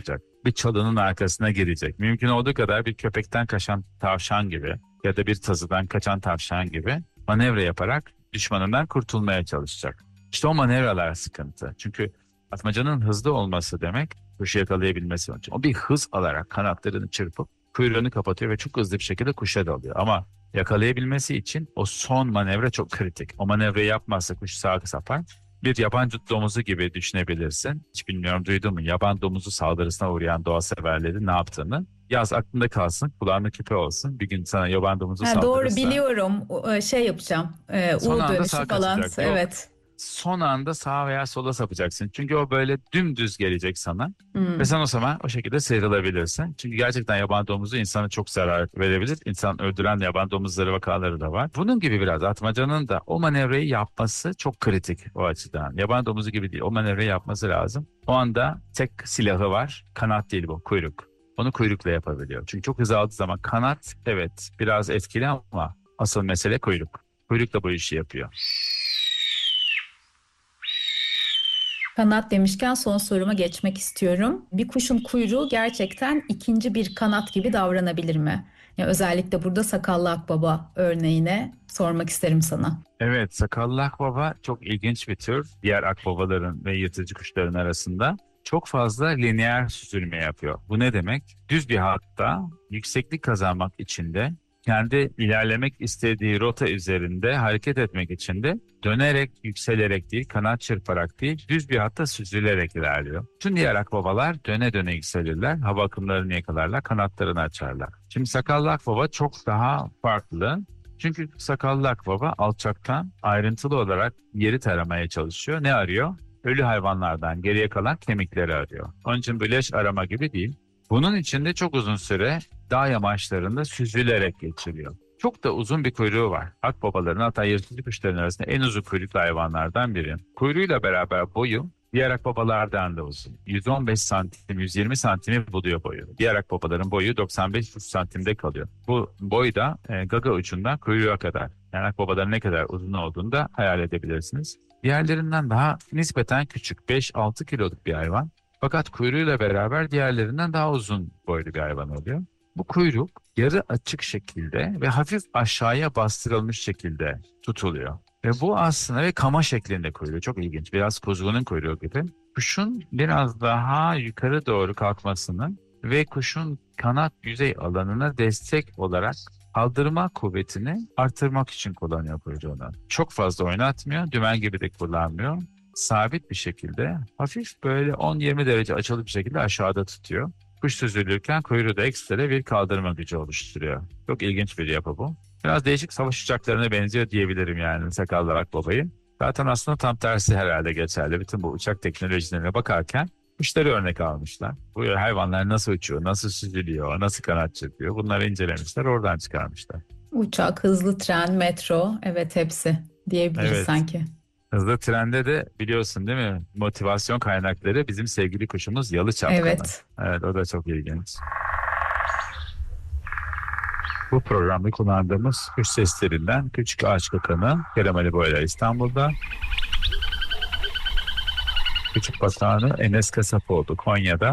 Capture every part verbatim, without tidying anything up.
yapacak. Bir çalının arkasına girecek. Mümkün olduğu kadar bir köpekten kaçan tavşan gibi ya da bir tazıdan kaçan tavşan gibi manevra yaparak düşmanından kurtulmaya çalışacak. İşte o manevralar sıkıntı. Çünkü atmacanın hızlı olması demek kuşu yakalayabilmesi için. O bir hız alarak kanatlarını çırpıp kuyruğunu kapatıyor ve çok hızlı bir şekilde kuşa dalıyor. Ama yakalayabilmesi için o son manevra çok kritik. O manevrayı yapmazsa kuş sağa sapar. Bir yaban domuzu gibi düşünebilirsin. Hiç bilmiyorum, duydun mu? Yaban domuzu saldırısına uğrayan doğa severlerin ne yaptığını. Yaz aklında kalsın, kulağında küpe olsun. Bir gün sana yaban domuzu Ha, saldırırsa. doğru biliyorum. O- Şey yapacağım. E, Son U anda dönüşü sağa falan. kaçacak. Yok. Evet. Son anda sağa veya sola sapacaksın. Çünkü o böyle dümdüz gelecek sana. Hmm. Ve sen o zaman o şekilde sıyrılabilirsin. Çünkü gerçekten yaban domuzu insana çok zarar verebilir. İnsan öldüren yaban domuzları vakaları da var. Bunun gibi biraz atmacanın da o manevrayı yapması çok kritik o açıdan. Yaban domuzu gibi değil. O manevrayı yapması lazım. O anda tek silahı var. Kanat değil bu, kuyruk. Onu kuyrukla yapabiliyor. Çünkü çok hızlı aldığı zaman kanat evet biraz etkili ama asıl mesele kuyruk. Kuyrukla bu işi yapıyor. Kanat demişken son soruma geçmek istiyorum. Bir kuşun kuyruğu gerçekten ikinci bir kanat gibi davranabilir mi? Ya özellikle burada sakallı akbaba örneğine sormak isterim sana. Evet, sakallı akbaba çok ilginç bir tür. Diğer akbabaların ve yırtıcı kuşların arasında çok fazla lineer süzülme yapıyor. Bu ne demek? Düz bir hatta yükseklik kazanmak için de kendi ilerlemek istediği rota üzerinde hareket etmek için de dönerek, yükselerek değil, kanat çırparak değil, düz bir hatta süzülerek ilerliyor. Tüm diğer akbabalar döne döne yükselirler, hava akımlarını yakalarlar, kanatlarını açarlar. Şimdi sakallı akbaba çok daha farklı. Çünkü sakallı akbaba alçaktan ayrıntılı olarak yeri taramaya çalışıyor. Ne arıyor? Ölü hayvanlardan geriye kalan kemikleri arıyor. Onun için bu leş arama gibi değil. Bunun için de çok uzun süre dağ yamaçlarında süzülerek geçiriyor. Çok da uzun bir kuyruğu var. Akbabaların, hatta yırtıcı kuşların arasında en uzun kuyruklu hayvanlardan biri. Kuyruğuyla beraber boyu diğer akbabalardan da uzun. yüz on beş santim, yüz yirmi santimi buluyor boyu. Diğer akbabaların boyu doksan beş santimde kalıyor. Bu boy da e, gaga ucundan kuyruğa kadar. Yani akbabaların ne kadar uzun olduğunu da hayal edebilirsiniz. Diğerlerinden daha nispeten küçük, beş altı kiloluk bir hayvan. Fakat kuyruğuyla beraber diğerlerinden daha uzun boylu bir hayvan oluyor. Bu kuyruk yarı açık şekilde ve hafif aşağıya bastırılmış şekilde tutuluyor. Ve bu aslında ve kama şeklinde kuyruğu, çok ilginç. Biraz kuzgunun kuyruğu gibi. Kuşun biraz daha yukarı doğru kalkmasını ve kuşun kanat yüzey alanına destek olarak kaldırma kuvvetini artırmak için kullanıyor kuyruğunu. Çok fazla oynatmıyor, dümen gibi de kullanmıyor. Sabit bir şekilde hafif böyle on yirmi derece açılı bir şekilde aşağıda tutuyor. Kuş süzülürken kuyruğu da ekstra bir kaldırma gücü oluşturuyor. Çok ilginç bir yapı bu. Biraz değişik savaş uçaklarına benziyor diyebilirim yani sakallı akbabayı. Zaten aslında tam tersi herhalde geçerli. Bütün bu uçak teknolojilerine bakarken kuşları örnek almışlar. Bu hayvanlar nasıl uçuyor, nasıl süzülüyor, nasıl kanat çırpıyor, bunları incelemişler, oradan çıkarmışlar. Uçak, hızlı tren, metro, evet hepsi diyebiliriz Evet. sanki. Hızlı trende de biliyorsun değil mi? Motivasyon kaynakları bizim sevgili kuşumuz yalı çapkını. Evet. Evet, o da çok ilginç. Bu programda kullandığımız kuş seslerinden Küçük Ağaç Kakanı Kerem Ali Boylar İstanbul'da. Küçük Bakanı Enes Kasapoğlu Konya'da.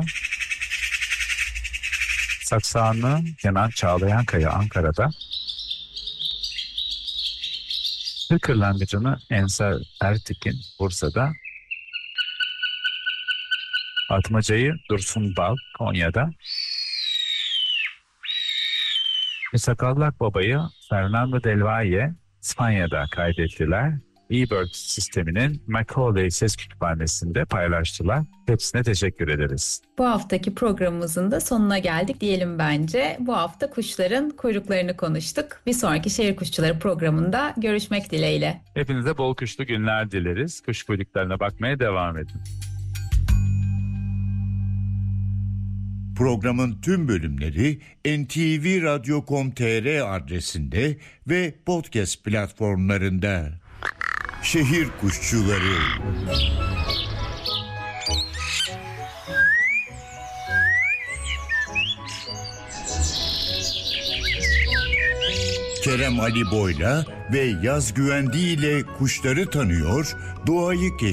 Saksanlı Kenan Çağlayankaya Ankara'da. Kırlangıcını Ensar Ertekin Bursa'da. Atmacayı Dursun Bal Konya'da. Ve sakallı akbabayı Fernando Del Valle İspanya'da kaydettiler. eBird sisteminin Macaulay Ses Kütüphanesi'nde paylaştılar. Hepsine teşekkür ederiz. Bu haftaki programımızın da sonuna geldik diyelim bence. Bu hafta kuşların kuyruklarını konuştuk. Bir sonraki Şehir Kuşçuları programında görüşmek dileğiyle. Hepinize bol kuşlu günler dileriz. Kuş kuyruklarına bakmaya devam edin. Programın tüm bölümleri en te ve radyo nokta com nokta tr adresinde ve podcast platformlarında. Şehir Kuşçuları. Kerem Ali Boyla ve Yaz Güvendi ile kuşları tanıyor, doğayı keşfediyor.